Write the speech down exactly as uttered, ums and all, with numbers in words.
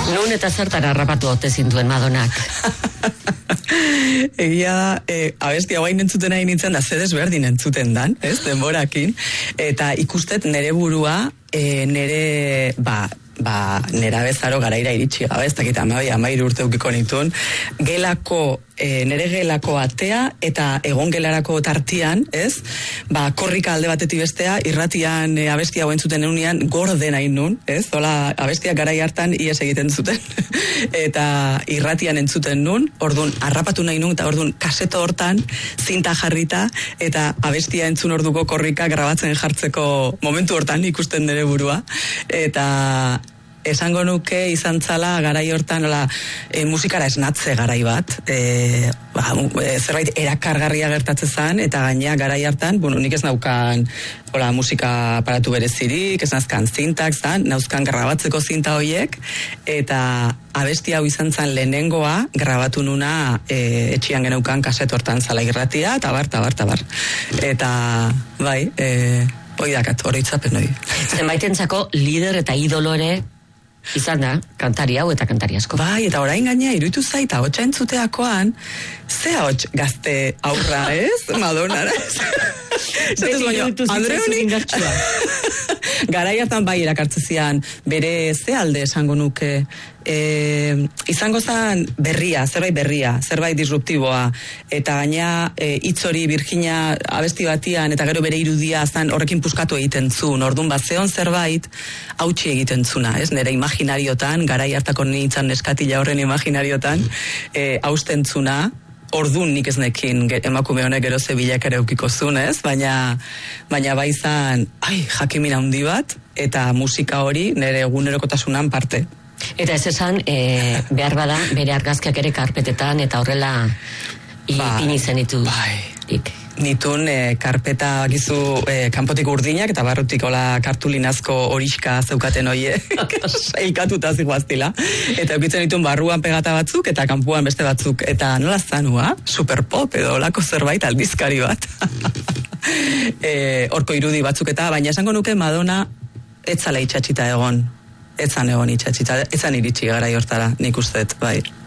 Nun eta zertan harrapatu ote zintuen Madonak? Egia da, e, abesti hauain entzuten nahi nintzen da zedes berdin entzuten dan, ez, denborakin, eta ikustet nere burua, e, nere, ba, ba, nera bezaro garaira iritsi gabe, ez dakit amabi, amairu urte ukiko nituen, gelako, e, nere gelako atea, eta egon gelarako tartian, ez, ba, korrika alde batetik bestea, irratian e, abesti hau entzuten enunean, gorde nahi nun, ez, hola, abestiak garai hartan ies egiten zuten, eta irratian entzuten nun, orduan, harrapatu nahi nun, eta orduan, kaseto hortan, zinta jarrita, eta abestia entzun orduko korrika grabatzen jartzeko momentu hortan ikusten nere burua, eta esango nuke izan zala garai hortan ola, e, musikara esnatze garai bat, e, ba, e, zerbait erakargarria gertatzen zen, eta gainea garai hartan, bueno, nik ez naukan ola, musika aparatu berezirik, ez nazkan zintak zan, nauzkan grabatzeko zinta hoiek, eta abesti hau izan zen lehenengoa, grabatu nuna e, etxian geneukan kaset hortan zala irratia, eta bar, eta bar, eta bar. Eta, bai, e, hoi dakat, hori itzapen hori. Zenbaitentzako lider eta idolo ere izan da, kantari hau eta kantari asko. Bai, eta orain gainea iruditu zaita hotxa entzuteakoan, ze hots gazte aurra, ez? Madonnara, ez? Beti iruditu zitzen indartsua. Garai hartan bai erakartzezian, bere ze alde esango nuke, e, izango zen berria, zerbait berria, zerbait disruptiboa, eta gaina e, hitz hori Virginia abesti batian, eta gero bere irudia zan horrekin puskatu egiten zuen, orduan bat zeon zerbait hautsi egiten zuna, ez? Nere imaginariotan, garai hartako nintzen neskatila horren imaginariotan, e, hausten zuna, ordun nik ez nekin emakume honek gero ze bilakera eukiko zuen, ez? Baina, baina bai zan, ai, jakimin handi bat, eta musika hori nire egunerokotasunan parte. Eta ez esan, e, behar bada, bere argazkiak ere karpetetan, eta horrela ipini zenitu. Bai, nitun e, karpeta gizu e, kanpotik urdinak, eta barrutik hola kartulinazko horiska zeukaten hoie, sailkatuta ziguaztila. Eta eukitzen nitun barruan pegata batzuk, eta kanpuan beste batzuk. Eta nola zanua, superpop edo olako zerbait aldizkari bat. e, orko irudi batzuk eta, baina esango nuke Madonna etzala itxatxita egon. Etzan egon itxatxita, etzan iritsi garai hortara, nik usteet, bai.